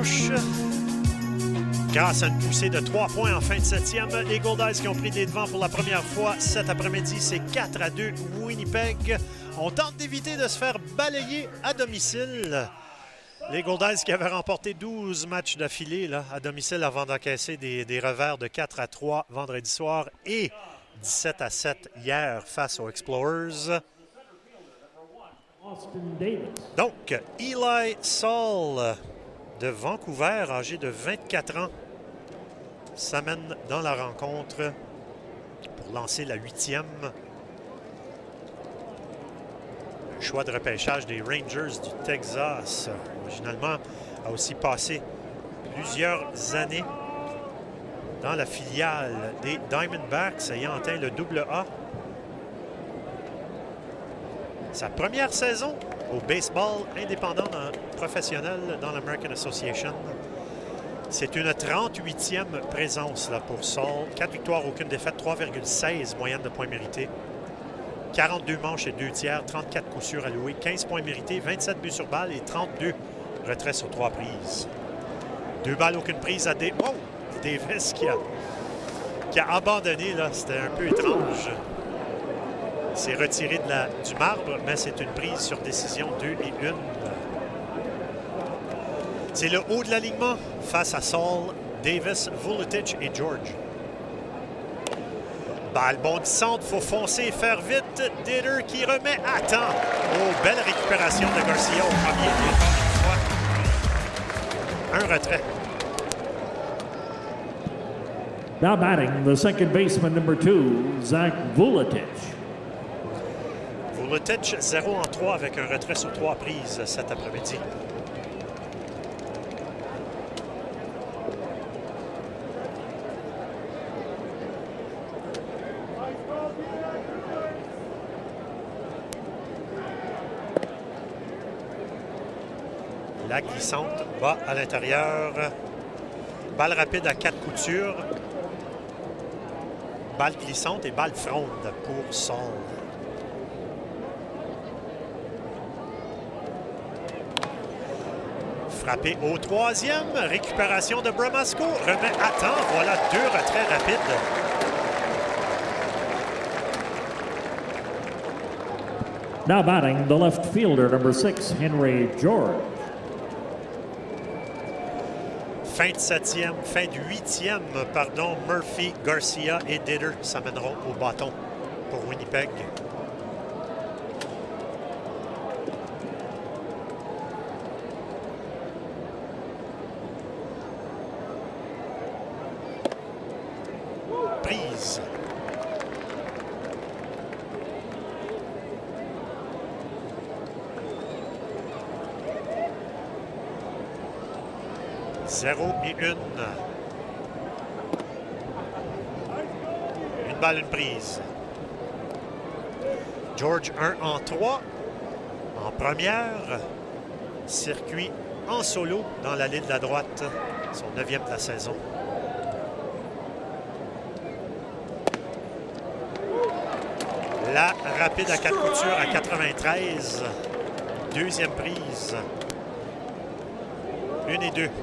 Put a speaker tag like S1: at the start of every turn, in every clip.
S1: manche. Grâce à une poussée de 3 points en fin de septième, les Gold Eyes qui ont pris des devants pour la première fois cet après-midi, c'est 4-2 Winnipeg. On tente d'éviter de se faire balayer à domicile. Les Gold Eyes qui avaient remporté 12 matchs d'affilée là, à domicile avant d'encaisser des revers de 4-3 vendredi soir et 17-7 hier face aux Explorers. Donc, Eli Saul de Vancouver, âgé de 24 ans, s'amène dans la rencontre pour lancer la 8e. Un choix de repêchage des Rangers du Texas. Originalement, a aussi passé plusieurs années dans la filiale des Diamondbacks, ayant atteint le AA. Sa première saison au baseball indépendant professionnel dans l'American Association. C'est une 38e présence là, pour Saul. 4 victoires, aucune défaite, 3,16 moyenne de points mérités. 42 manches et 2 tiers, 34 coups sûrs alloués, 15 points mérités, 27 buts sur balle et 32 retraits sur 3 prises. 2 balles, aucune prise à Davis qui a abandonné. Là, c'était un peu étrange. Il s'est retiré du marbre, mais c'est une prise sur décision 2-1. C'est le haut de l'alignement face à Saul, Davis, Vuletic et George. Balle bondissante, il faut foncer et faire vite. Ditter qui remet à temps. Oh, belle récupération de Garcia au premier but. Un retrait.
S2: Now batting, the second baseman, number 2, Zach Vuletic.
S1: Vuletic, 0-3 avec un retrait sur 3 prises cet après-midi. La glissante bas à l'intérieur. Balle rapide à 4 coutures. Balle glissante et balle fronde pour Saul. Frappé au 3e. Récupération de Bromasco. Remet à temps. Voilà 2 retraits rapides.
S2: Now batting, the left fielder, number 6, Henry George.
S1: Fin de 7e, fin de 8e, pardon, Murphy, Garcia et Ditter s'amèneront au bâton pour Winnipeg. Prise. Zéro et une. Une balle, une prise. George 1-3. En première. Circuit en solo dans l'allée de la droite. Son 9e de la saison. La rapide à 4 coutures à 93. Deuxième prise. 1 et 2.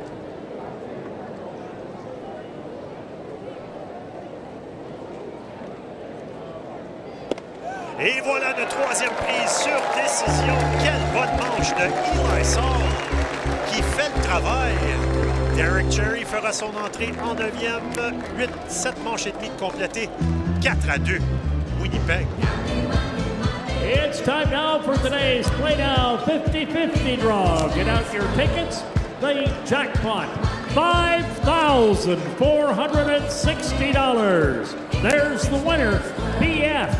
S1: Et voilà une 3e prise sur décision. Quelle bonne manche de Eli Saul qui fait le travail. Derek Cherry fera son entrée en 9e. 7 manches et demie de complétées. 4-2. Winnipeg.
S2: It's time now for today's Play Now 50-50 draw. Get out your tickets. The jackpot, $5,460. There's the winner, BF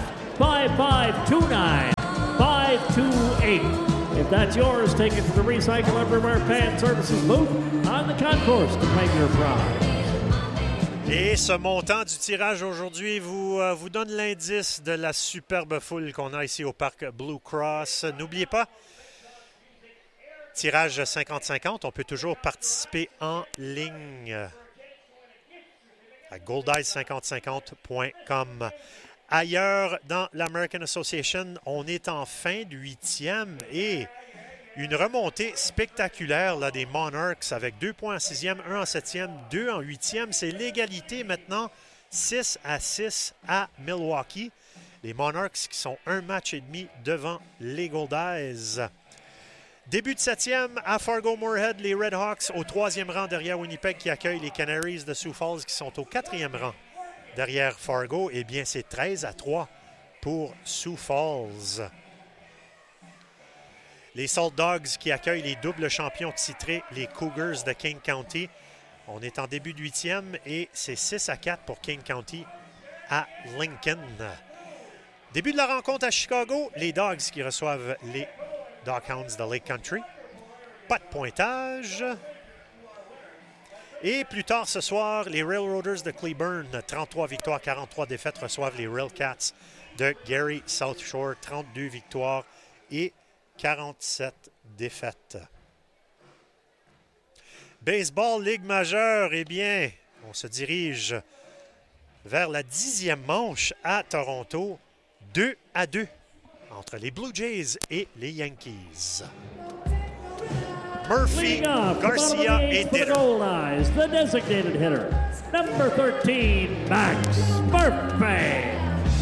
S2: 5529-528. If that's yours, take it to the Recycle Everywhere Fan Services booth on the concourse to claim your prize.
S1: Et ce montant du tirage aujourd'hui vous donne l'indice de la superbe foule qu'on a ici au parc Blue Cross. N'oubliez pas, tirage 50-50, on peut toujours participer en ligne à goldeyes5050.com. Ailleurs, dans l'American Association, on est en fin de 8e et Une remontée spectaculaire là, des Monarchs avec 2 points en 6e, 1 en 7e, 2 en 8e. C'est l'égalité maintenant, 6-6 à Milwaukee. Les Monarchs qui sont un match et demi devant les Goldeyes. Début de 7e à Fargo-Moorhead, les Redhawks au 3e rang derrière Winnipeg qui accueille les Canaries de Sioux Falls qui sont au 4e rang derrière Fargo. Eh bien, c'est 13-3 pour Sioux Falls. Les Salt Dogs qui accueillent les doubles champions titrés, les Cougars de King County. On est en début de 8e et c'est 6-4 pour King County à Lincoln. Début de la rencontre à Chicago, les Dogs qui reçoivent les Doghounds de Lake Country. Pas de pointage. Et plus tard ce soir, les Railroaders de Cleburne, 33 victoires, 43 défaites, reçoivent les Railcats de Gary South Shore, 32 victoires et 47 défaites. Baseball, Ligue majeure, eh bien, on se dirige vers la 10e manche à Toronto, 2-2 entre les Blue Jays et les Yankees. Murphy, Garcia et Dinner.
S2: The designated hitter, number 13, Max Murphy.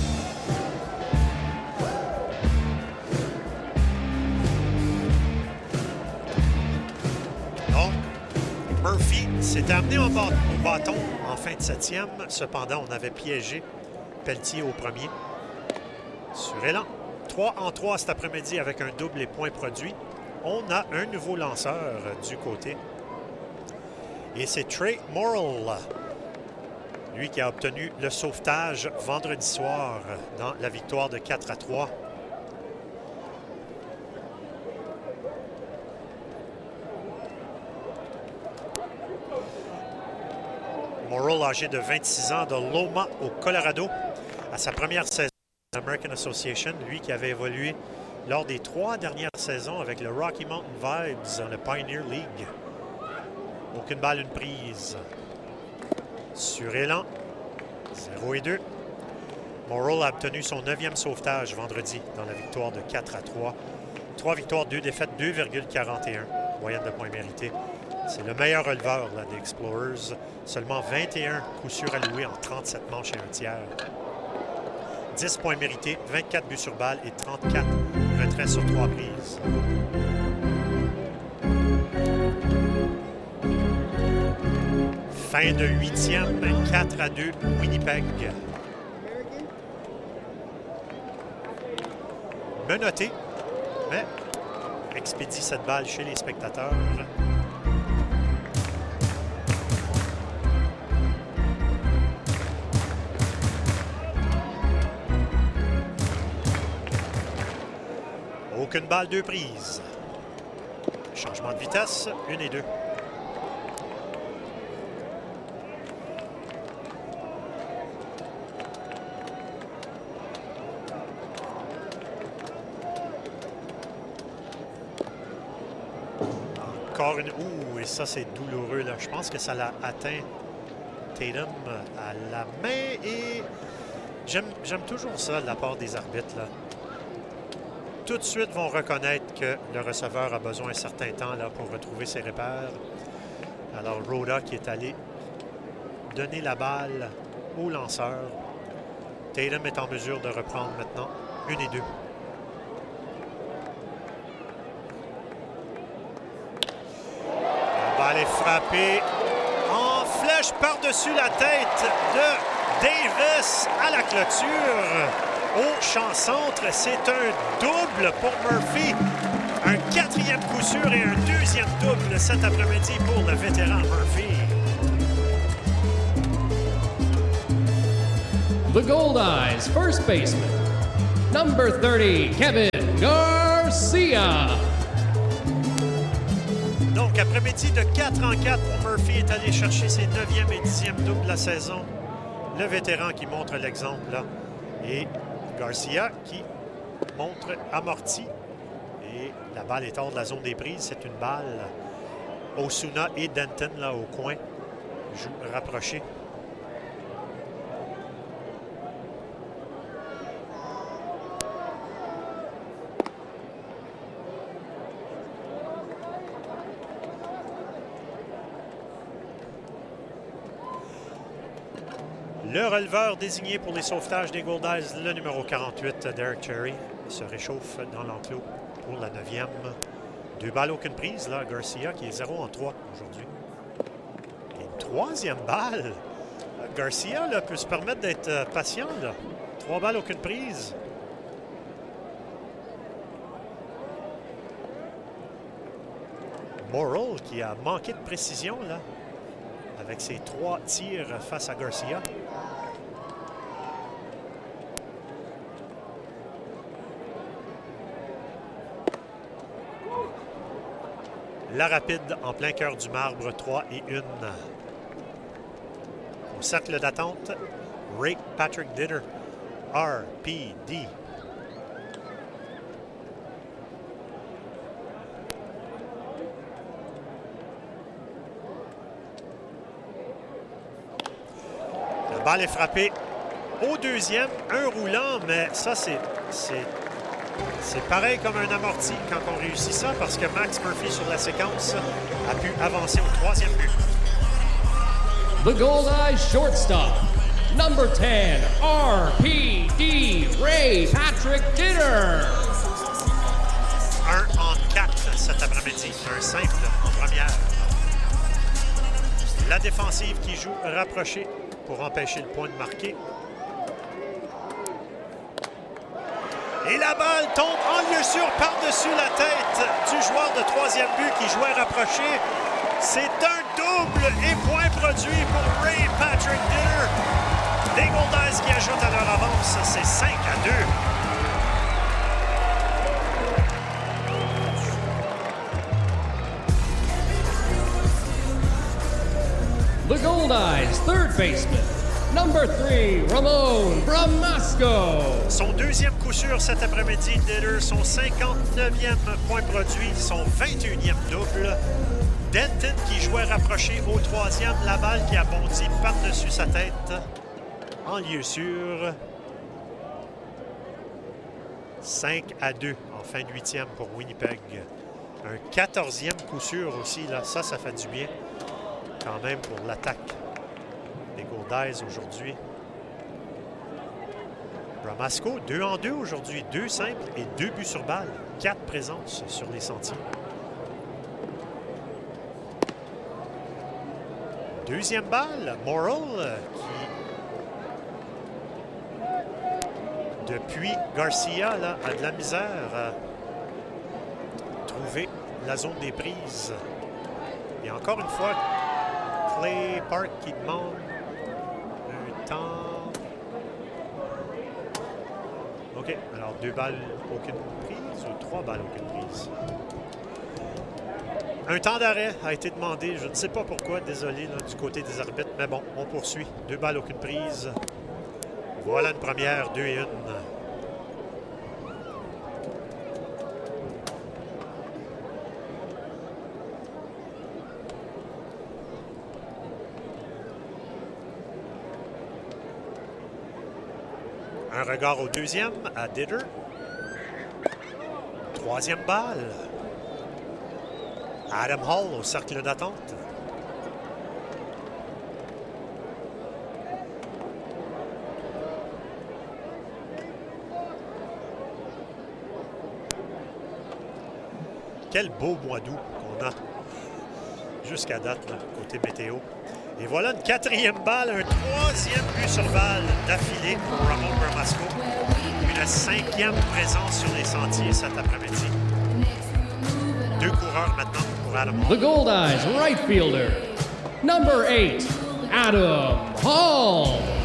S1: Murphy s'est amené au bâton en fin de 7e. Cependant, on avait piégé Pelletier au premier. Sur élan, 3-3 cet après-midi avec un double et point produit. On a un nouveau lanceur du côté. Et c'est Trey Morrill. Lui qui a obtenu le sauvetage vendredi soir dans la victoire de 4-3. Morrill, âgé de 26 ans, de Loma au Colorado, à sa première saison de l'American Association, lui qui avait évolué lors des 3 dernières saisons avec le Rocky Mountain Vibes dans le Pioneer League. Aucune balle, une prise. Sur élan, 0-2. Morrill a obtenu son 9e sauvetage vendredi dans la victoire de 4-3. 3 victoires, 2 défaites, 2,41. Moyenne de points mérités. C'est le meilleur releveur là, des Explorers. Seulement 21 coups sûrs alloués en 37 manches et un tiers. 10 points mérités, 24 buts sur balle et 34 retraits sur 3 prises. Fin de 8e, 4-2, Winnipeg. Menotté, mais expédie cette balle chez les spectateurs. Aucune balle, 2 prises. Changement de vitesse, 1 et 2. Encore une... Ouh, et ça, c'est douloureux, là. Je pense que ça l'a atteint Tatum à la main. Et j'aime toujours ça de la part des arbitres, là. Tout de suite vont reconnaître que le receveur a besoin d'un certain temps là, pour retrouver ses repères. Alors, Rhoda qui est allé donner la balle au lanceur. Tatum est en mesure de reprendre maintenant 1 et 2. La balle est frappée en flèche par-dessus la tête de Davis à la clôture. Au champ centre, c'est un double pour Murphy. Un 4e coup sûr et un 2e double cet après-midi pour le vétéran Murphy.
S3: The Goldeyes first baseman, number 30, Kevin Garcia.
S1: Donc, après-midi de 4-4 pour Murphy est allé chercher ses 9e et 10e doubles de la saison. Le vétéran qui montre l'exemple là. Et Garcia qui montre amorti. Et la balle est hors de la zone des prises. C'est une balle. Osuna et Denton là au coin jouent rapprochés. Le releveur désigné pour les sauvetages des Goldeyes, le numéro 48, Derek Cherry, se réchauffe dans l'enclos pour la 9e. 2 balles, aucune prise, là, Garcia, qui est 0 en 3 aujourd'hui. Et une 3e balle. Garcia là, peut se permettre d'être patient. Là. 3 balles, aucune prise. Morrill qui a manqué de précision là, avec ses 3 tirs face à Garcia. La rapide en plein cœur du marbre, 3 et 1. Au cercle d'attente, Ray Patrick Ditter, RPD. La balle est frappée au 2e, un roulant, mais ça c'est pareil comme un amorti quand on réussit ça parce que Max Murphy sur la séquence a pu avancer au 3e but.
S3: The Goldeyes shortstop, number 10, RPD, Ray Patrick Ditter.
S1: 1 en 4 cet après-midi, un simple en première. La défensive qui joue rapprochée pour empêcher le point de marquer. Et la balle tombe en lieu sûr par-dessus la tête du joueur de 3e but qui jouait rapproché. C'est un double et point produit pour Ray Patrick Ditter. Les Goldeyes qui ajoutent à leur avance, c'est 5 à
S3: 2. The Goldeyes third baseman, number 3, Ramon Bramasco.
S1: Son 2e coup sûr cet après-midi, Ditter, son 59e point produit, son 21e double. Denton qui jouait rapproché au 3e, la balle qui a bondi par-dessus sa tête en lieu sûr. 5 à 2 en fin de 8e pour Winnipeg. Un 14e coup sûr aussi, là, ça fait du bien quand même pour l'attaque des Goldeyes aujourd'hui. Bramasco, 2 en 2 aujourd'hui, 2 simples et 2 buts sur balle. 4 présences sur les sentiers. 2e balle, Morrill qui, depuis Garcia, là, a de la misère à trouver la zone des prises. Et encore une fois, Clay Park qui demande un temps. OK, alors 2 balles, aucune prise ou 3 balles, aucune prise. Un temps d'arrêt a été demandé, je ne sais pas pourquoi, désolé là, du côté des arbitres, mais bon, on poursuit. 2 balles, aucune prise. Voilà une première, 2 et 1. Un regard au 2e à Ditter. 3e balle. Adam Hall au cercle d'attente. Quel beau mois d'août qu'on a jusqu'à date, là, côté météo. Et voilà une 4e balle, un 3e but sur balle d'affilée pour Ramon Bramasco. Une 5e présence sur les sentiers cet après-midi. 2 coureurs maintenant pour Adam Hall.
S3: The Goldeyes right fielder, number 8, Adam Hall.